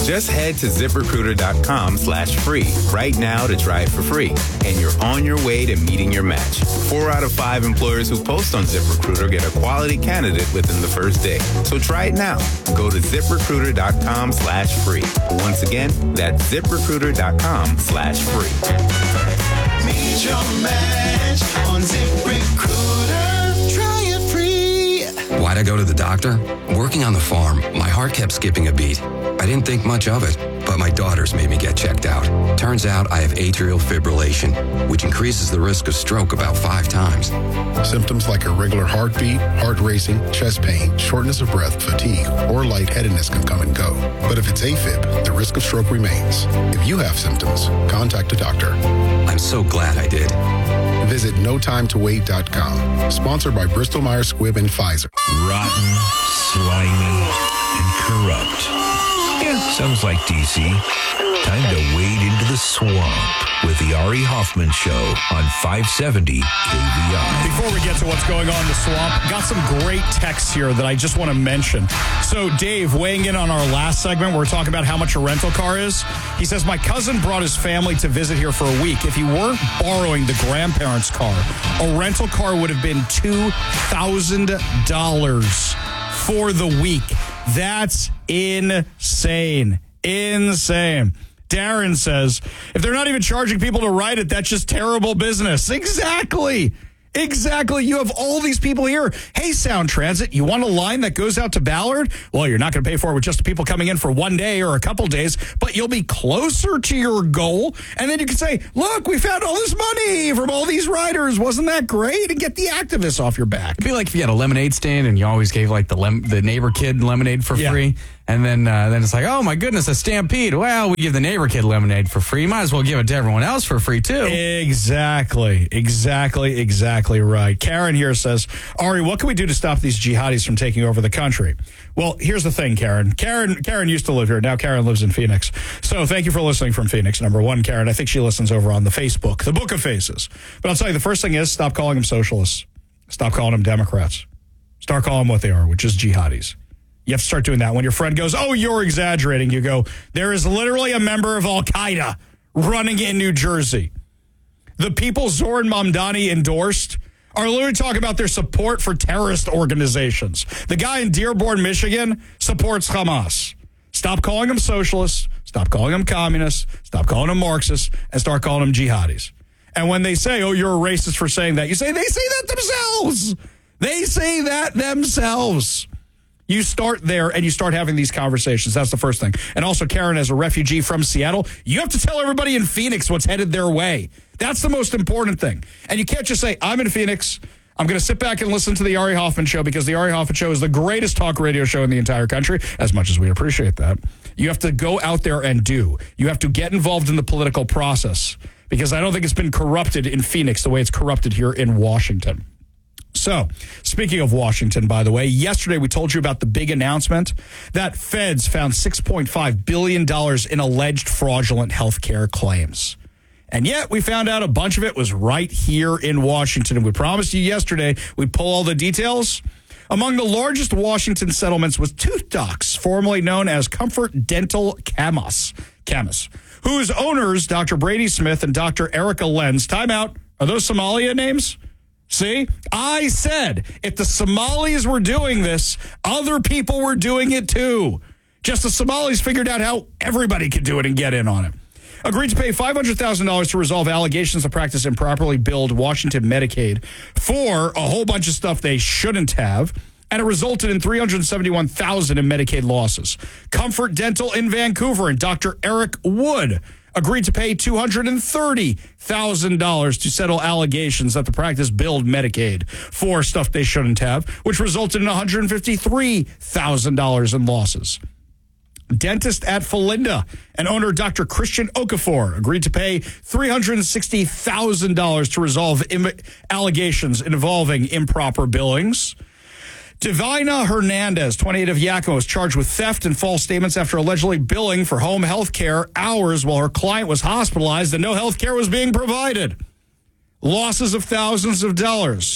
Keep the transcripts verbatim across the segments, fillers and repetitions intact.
Just head to ZipRecruiter.com slash free right now to try it for free. And you're on your way to meeting your match. Four out of five employers who post on ZipRecruiter get a quality candidate within the first day. So try it now. Go to ZipRecruiter.com slash free. Once again, that's ZipRecruiter.com slash free. Meet your match on ZipRecruiter. Try it free. Why'd I go to the doctor? Working on the farm, my heart kept skipping a beat. I didn't think much of it, but my daughters made me get checked out. Turns out I have atrial fibrillation, which increases the risk of stroke about five times. Symptoms like irregular heartbeat, heart racing, chest pain, shortness of breath, fatigue, or lightheadedness can come and go. But if it's AFib, the risk of stroke remains. If you have symptoms, contact a doctor. I'm so glad I did. Visit no time to wait dot com. Sponsored by Bristol Myers Squibb and Pfizer. Rotten, slimy, and corrupt. Yeah, sounds like D C. Time to wade into the swamp with the Ari Hoffman Show on five seventy K V I. Before we get to what's going on in the swamp, got some great texts here that I just want to mention. So Dave, weighing in on our last segment, we're talking about how much a rental car is. He says, my cousin brought his family to visit here for a week. If he weren't borrowing the grandparents' car, a rental car would have been two thousand dollars for the week. That's insane. Insane. Darren says, if they're not even charging people to ride it, that's just terrible business. Exactly. Exactly. You have all these people here. Hey, Sound Transit, you want a line that goes out to Ballard? Well, you're not going to pay for it with just the people coming in for one day or a couple days, but you'll be closer to your goal. And then you can say, look, we found all this money from all these riders. Wasn't that great? And get the activists off your back. It'd be like if you had a lemonade stand and you always gave like the lem- the neighbor kid lemonade for Yeah. free. And then uh, then it's like, oh, my goodness, a stampede. Well, we give the neighbor kid lemonade for free. Might as well give it to everyone else for free, too. Exactly. Exactly. Exactly right. Karen here says, Ari, what can we do to stop these jihadis from taking over the country? Well, here's the thing, Karen. Karen Karen used to live here. Now Karen lives in Phoenix. So thank you for listening from Phoenix. Number one, Karen, I think she listens over on the Facebook, the Book of Faces. But I'll tell you, the first thing is stop calling them socialists. Stop calling them Democrats. Start calling them what they are, which is jihadis. You have to start doing that. When your friend goes, oh, you're exaggerating, you go, there is literally a member of Al-Qaeda running in New Jersey. The people Zoran Mamdani endorsed are literally talking about their support for terrorist organizations. The guy in Dearborn, Michigan, supports Hamas. Stop calling them socialists. Stop calling them communists. Stop calling them Marxists. And start calling them jihadis. And when they say, oh, you're a racist for saying that, you say, they say that themselves. They say that themselves. You start there and you start having these conversations. That's the first thing. And also, Karen, as a refugee from Seattle, you have to tell everybody in Phoenix what's headed their way. That's the most important thing. And you can't just say, I'm in Phoenix. I'm going to sit back and listen to the Ari Hoffman Show because the Ari Hoffman Show is the greatest talk radio show in the entire country, as much as we appreciate that. You have to go out there and do. You have to get involved in the political process because I don't think it's been corrupted in Phoenix the way it's corrupted here in Washington. So, speaking of Washington, by the way, yesterday we told you about the big announcement that feds found six point five billion dollars in alleged fraudulent health care claims. And yet we found out a bunch of it was right here in Washington. And we promised you yesterday we'd pull all the details. Among the largest Washington settlements was Tooth Docs, formerly known as Comfort Dental Camas, Camas, whose owners, Doctor Brady Smith and Doctor Erica Lenz, time out, are those Somalia names? See, I said if the Somalis were doing this, other people were doing it too. Just the Somalis figured out how everybody could do it and get in on it. Agreed to pay five hundred thousand dollars to resolve allegations of practice improperly billed Washington Medicaid for a whole bunch of stuff they shouldn't have. And it resulted in three hundred seventy-one thousand dollars in Medicaid losses. Comfort Dental in Vancouver and Doctor Eric Wood agreed to pay two hundred thirty thousand dollars to settle allegations that the practice billed Medicaid for stuff they shouldn't have, which resulted in one hundred fifty-three thousand dollars in losses. Dentist at Felinda and owner Doctor Christian Okafor agreed to pay three hundred sixty thousand dollars to resolve Im- allegations involving improper billings. Divina Hernandez, twenty-eight, of Yakima, was charged with theft and false statements after allegedly billing for home health care hours while her client was hospitalized and no health care was being provided. Losses of thousands of dollars.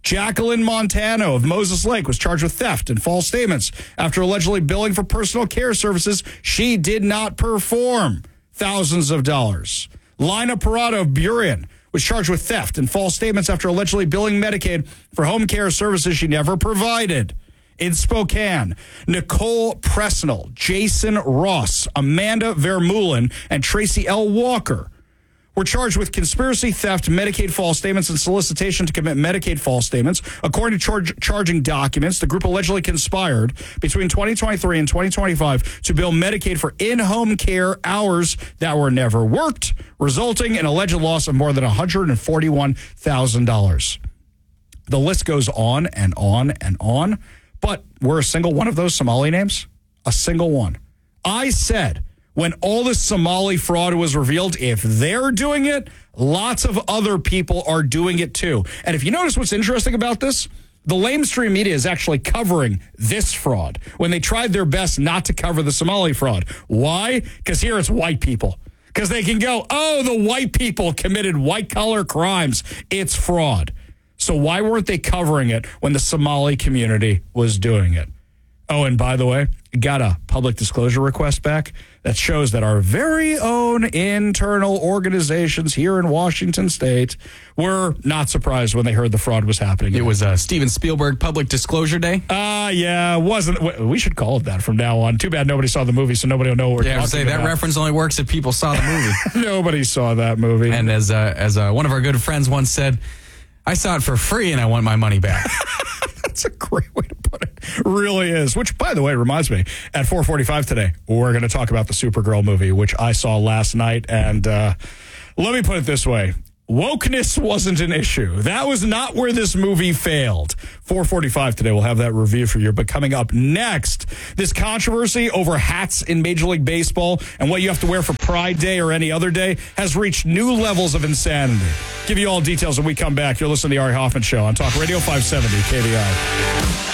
Jacqueline Montano of Moses Lake was charged with theft and false statements after allegedly billing for personal care services she did not perform. Thousands of dollars. Lina Parado of Burien was charged with theft and false statements after allegedly billing Medicaid for home care services she never provided. In Spokane, Nicole Presnell, Jason Ross, Amanda Vermeulen, and Tracy L. Walker were charged with conspiracy, theft, Medicaid false statements, and solicitation to commit Medicaid false statements. According to charge, charging documents, the group allegedly conspired between twenty twenty-three and twenty twenty-five to bill Medicaid for in-home care hours that were never worked, resulting in alleged loss of more than one hundred forty-one thousand dollars. The list goes on and on and on, but were a single one of those Somali names? A single one. I said, when all this Somali fraud was revealed, if they're doing it, lots of other people are doing it too. And if you notice what's interesting about this, the lamestream media is actually covering this fraud when they tried their best not to cover the Somali fraud. Why? Because here it's white people. Because they can go, oh, the white people committed white-collar crimes. It's fraud. So why weren't they covering it when the Somali community was doing it? Oh, and by the way, got a public disclosure request back that shows that our very own internal organizations here in Washington State were not surprised when they heard the fraud was happening. It was uh, Steven Spielberg Public Disclosure Day. Ah, uh, yeah, wasn't. We should call it that from now on. Too bad nobody saw the movie, so nobody will know what we're yeah, talking say about. that reference only works if people saw the movie. Nobody saw that movie. And as uh, as uh, one of our good friends once said, I saw it for free and I want my money back. That's a great way to put it. Really is. Which, by the way, reminds me, at four forty-five today, we're going to talk about the Supergirl movie, which I saw last night. And uh, let me put it this way. Wokeness wasn't an issue. That was not where this movie failed. four forty-five today, we'll have that review for you. But coming up next, this controversy over hats in Major League Baseball and what you have to wear for Pride Day or any other day has reached new levels of insanity. Give you all details when we come back. You're listening to the Ari Hoffman Show on Talk Radio five seventy K V I.